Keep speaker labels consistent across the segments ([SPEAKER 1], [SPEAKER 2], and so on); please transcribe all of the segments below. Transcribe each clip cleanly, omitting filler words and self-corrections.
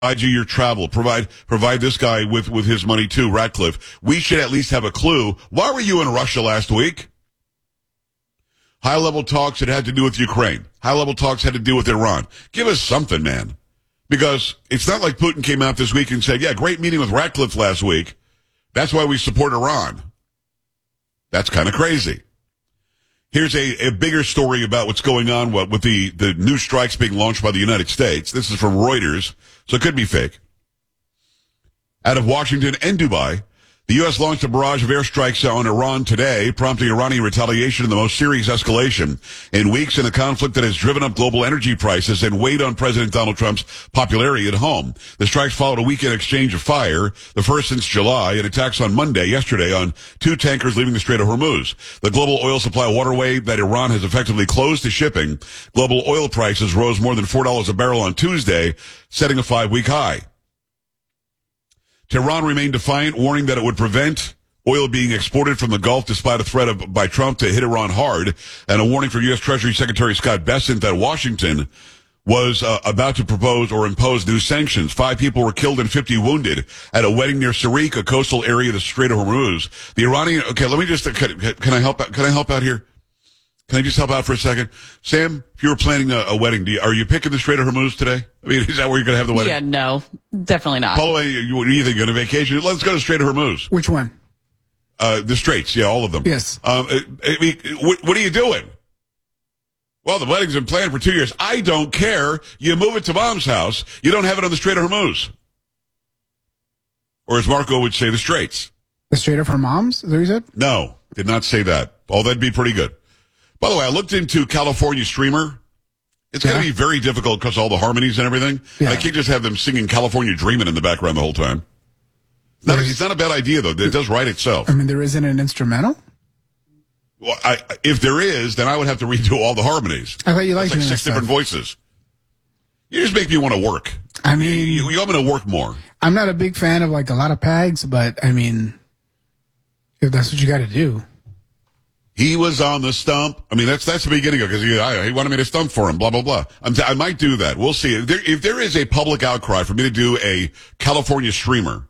[SPEAKER 1] you your travel, provide this guy with his money too, Ratcliffe. We should at least have a clue. Why were you in Russia last week? High-level talks, it had to do with Ukraine. High-level talks had to do with Iran. Give us something, man. Because it's not like Putin came out this week and said, yeah, great meeting with Ratcliffe last week. That's why we support Iran. That's kind of crazy. Here's a bigger story about what's going on with the new strikes being launched by the United States. This is from Reuters, so it could be fake. Out of Washington and Dubai, the U.S. launched a barrage of airstrikes on Iran today, prompting Iranian retaliation in the most serious escalation in weeks in a conflict that has driven up global energy prices and weighed on President Donald Trump's popularity at home. The strikes followed a weekend exchange of fire, the first since July, and attacks on yesterday, on two tankers leaving the Strait of Hormuz. The global oil supply waterway that Iran has effectively closed to shipping. Global oil prices rose more than $4 a barrel on Tuesday, setting a 5-week high. Tehran remained defiant, warning that it would prevent oil being exported from the Gulf despite a threat by Trump to hit Iran hard, and a warning from U.S. Treasury Secretary Scott Bessent that Washington was about to propose or impose new sanctions. 5 people were killed and 50 wounded at a wedding near Sarik, a coastal area of the Strait of Hormuz. The Iranian... Okay, let me just... Can I help out? Can I help out here? Can I just help out for a second? Sam, if you were planning a wedding, are you picking the Strait of Hormuz today? I mean, is that where you're going to have the wedding?
[SPEAKER 2] Yeah, no, definitely not.
[SPEAKER 1] Paul, you think you're going to vacation? Let's go to Strait of Hormuz.
[SPEAKER 3] Which one?
[SPEAKER 1] The Straits, yeah, all of them.
[SPEAKER 3] Yes.
[SPEAKER 1] I mean, what are you doing? Well, the wedding's been planned for 2 years. I don't care. You move it to Mom's house. You don't have it on the Strait of Hormuz. Or as Marco would say, the Straits.
[SPEAKER 3] The Strait of Hormuz? Is that what you said?
[SPEAKER 1] No, did not say that. Oh, that'd be pretty good. By the way, I looked into California Streamer. It's going to be very difficult because all the harmonies and everything. Yeah. I can't just have them singing California Dreamin' in the background the whole time. It's not a bad idea, though. It does write itself.
[SPEAKER 3] I mean, there isn't an instrumental?
[SPEAKER 1] Well, if there is, then I would have to redo all the harmonies.
[SPEAKER 3] I thought you liked
[SPEAKER 1] like 6 different voices. You just make me want to work.
[SPEAKER 3] I mean...
[SPEAKER 1] You want me to work more.
[SPEAKER 3] I'm not a big fan of, like, a lot of pags, but, I mean, if that's what you got to do...
[SPEAKER 1] He was on the stump. I mean, that's the beginning of it, because he wanted me to stump for him, blah, blah, blah. I might do that. We'll see. If there is a public outcry for me to do a California Streamer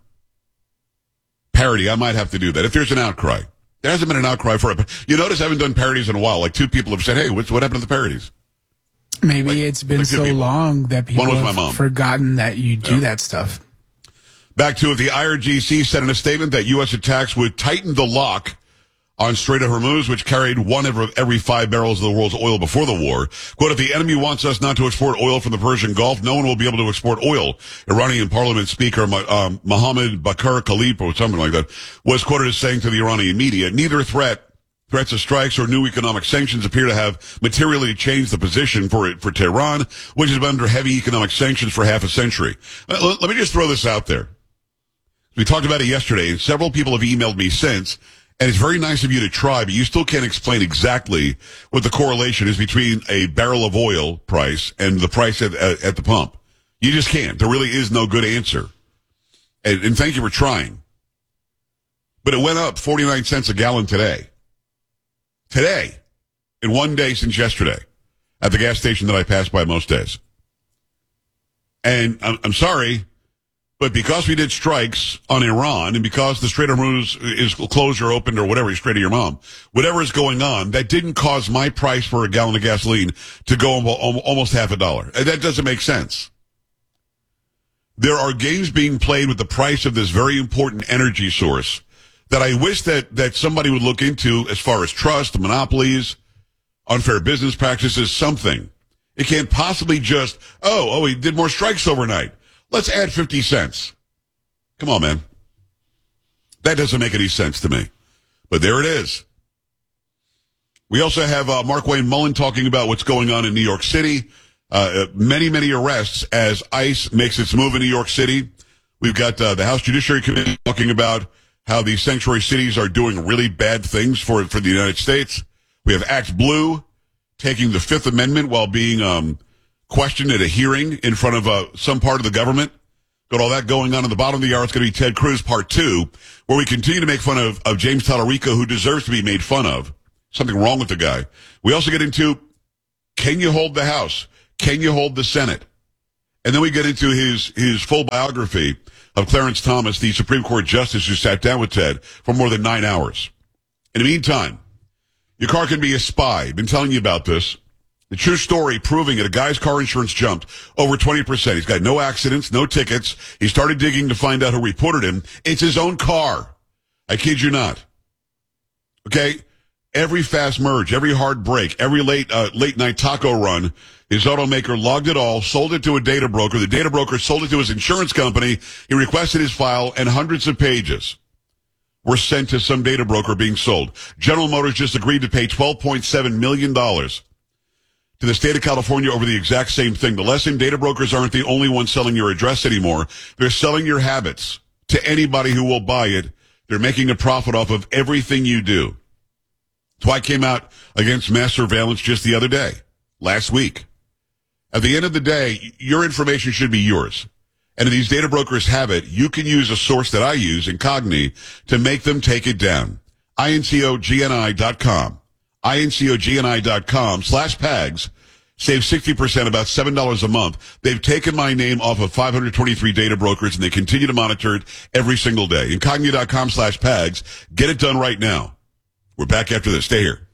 [SPEAKER 1] parody, I might have to do that. If there's an outcry. There hasn't been an outcry for it. You notice I haven't done parodies in a while. Like 2 people have said, hey, what happened to the parodies?
[SPEAKER 3] Maybe it's been so long that people have forgotten that you do that stuff.
[SPEAKER 1] Back to it. The IRGC said in a statement that U.S. attacks would tighten the lock on Strait of Hormuz, which carried one every 5 barrels of the world's oil before the war. Quote, if the enemy wants us not to export oil from the Persian Gulf, no one will be able to export oil. Iranian parliament speaker Mohammed Bakr Khalib, or something like that, was quoted as saying to the Iranian media, neither threats of strikes or new economic sanctions appear to have materially changed the position for Tehran, which has been under heavy economic sanctions for half a century. Let me just throw this out there. We talked about it yesterday, and several people have emailed me since. And it's very nice of you to try, but you still can't explain exactly what the correlation is between a barrel of oil price and the price at the pump. You just can't. There really is no good answer. And thank you for trying. But it went up 49 cents a gallon today. Today. In one day since yesterday. At the gas station that I pass by most days. And I'm sorry, but because we did strikes on Iran, and because the Strait of Hormuz is closed or opened or whatever, Strait of your mom, whatever is going on, that didn't cause my price for a gallon of gasoline to go almost $0.50. That doesn't make sense. There are games being played with the price of this very important energy source that I wish that somebody would look into as far as trust, monopolies, unfair business practices, something. It can't possibly just, we did more strikes overnight. Let's add 50 cents. Come on, man. That doesn't make any sense to me. But there it is. We also have Mark Wayne Mullen talking about what's going on in New York City. Many arrests as ICE makes its move in New York City. We've got the House Judiciary Committee talking about how the sanctuary cities are doing really bad things for the United States. We have Act Blue taking the Fifth Amendment while being questioned at a hearing in front of some part of the government. Got all that going on. In the bottom of the hour, it's going to be Ted Cruz Part 2, where we continue to make fun of James Tallarico, who deserves to be made fun of. Something wrong with the guy. We also get into, can you hold the House? Can you hold the Senate? And then we get into his full biography of Clarence Thomas, the Supreme Court Justice who sat down with Ted for more than 9 hours. In the meantime, your car can be a spy. I've been telling you about this. The true story proving it. A guy's car insurance jumped over 20%. He's got no accidents, no tickets. He started digging to find out who reported him. It's his own car. I kid you not. Okay? Every fast merge, every hard break, every late night taco run, his automaker logged it all, sold it to a data broker. The data broker sold it to his insurance company. He requested his file, and hundreds of pages were sent to some data broker being sold. General Motors just agreed to pay $12.7 million to the state of California over the exact same thing. The lesson, data brokers aren't the only ones selling your address anymore. They're selling your habits to anybody who will buy it. They're making a profit off of everything you do. So I came out against mass surveillance just the other day, last week. At the end of the day, your information should be yours. And if these data brokers have it, you can use a source that I use, Incogni, to make them take it down. INCOGNI.com. INCOGNI.com/PAGS. Save 60%, about $7 a month. They've taken my name off of 523 data brokers, and they continue to monitor it every single day. Incogni.com/PAGS. Get it done right now. We're back after this. Stay here.